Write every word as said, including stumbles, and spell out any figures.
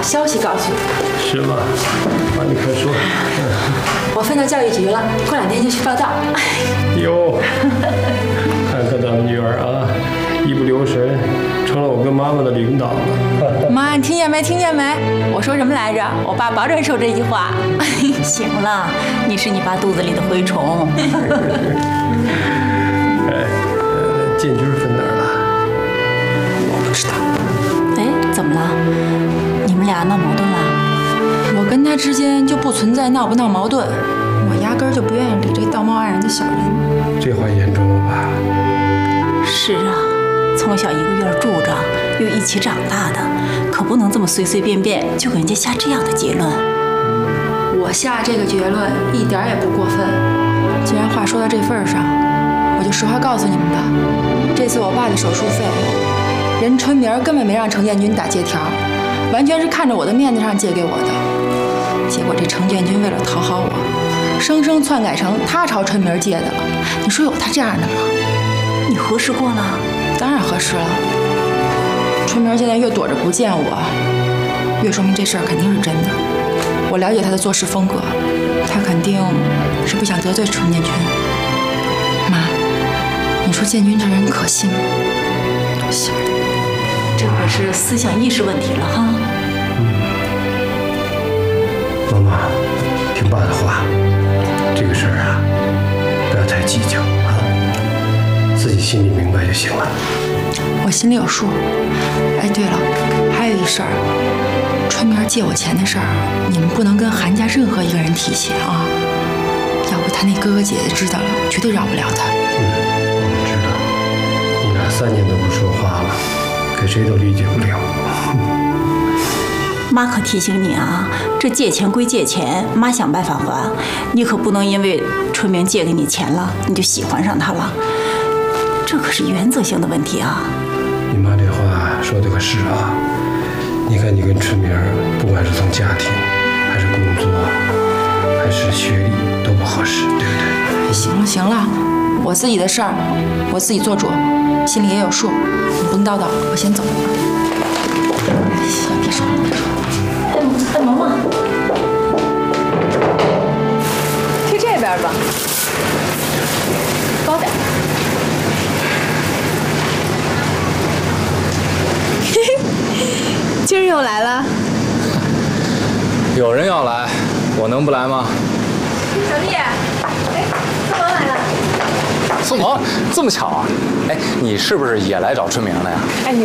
消息告诉你。 是吗？啊，你快说。 我分到教育局了，过两天就去报道。 哟，看看咱们女儿啊，一不留神成了我跟妈妈的领导了。 妈，你听见没？听见没？我说什么来着？我爸保准说这句话。 行了，你是你爸肚子里的蛔虫。 哎，呃，建军分哪儿了？ 我不知道。 哎，怎么了？你们俩闹矛盾了？ 我跟他之间就不存在闹不闹矛盾，我压根儿就不愿意理这道貌岸然的小人。 这话严重了吧？ 是啊，从小一个院住着，又一起长大的，可不能这么随随便便就给人家下这样的结论。 我下这个结论一点也不过分。既然话说到这份上，我就实话告诉你们吧，这次我爸的手术费，人春明根本没让程建军打借条，完全是看着我的面子上借给我的。结果这程建军为了讨好我，生生篡改成他朝春明借的。你说有他这样的吗？ 你核实过了？ 当然核实了。春明现在越躲着不见我，越说明这事儿肯定是真的。我了解他的做事风格，他肯定是不想得罪程建军。妈，你说建军这人可信吗？多吓人！ 这可是思想意识问题了哈。 妈妈，听爸的话，这个事儿啊，不要太计较啊，自己心里明白就行了。 我心里有数。哎，对了，还有一事儿，春明借我钱的事儿，你们不能跟韩家任何一个人提起啊，要不他那哥哥姐姐知道了，我绝对饶不了他。 嗯，我们知道，你俩三年都不说话了，给谁都理解不了。 妈可提醒你啊，这借钱归借钱，妈想办法还，你可不能因为春明借给你钱了，你就喜欢上他了，这可是原则性的问题啊。 你妈这话说的可是啊，你看你跟春明，不管是从家庭，还是工作，还是学历，都不合适，对不对？ 行了行了，我自己的事儿我自己做主，心里也有数，你甭叨叨，我先走了。别说了，别说了。 哎，萌萌， 去这边吧，高点。嘿嘿，今儿又来了。 有人要来，我能不来吗？ 小丽，哎，宋萌来了。 宋萌，这么巧啊？哎，你是不是也来找春明了呀？ 哎，你